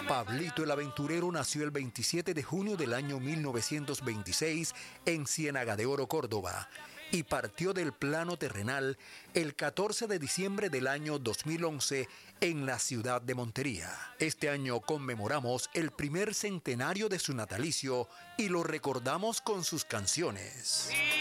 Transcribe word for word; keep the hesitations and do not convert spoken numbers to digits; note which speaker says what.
Speaker 1: Pablito el Aventurero nació el veintisiete de junio del año mil novecientos veintiséis en Ciénaga de Oro, Córdoba, y partió del plano terrenal el catorce de diciembre del año dos mil once en la ciudad de Montería. Este año conmemoramos el primer centenario de su natalicio y lo recordamos con sus canciones.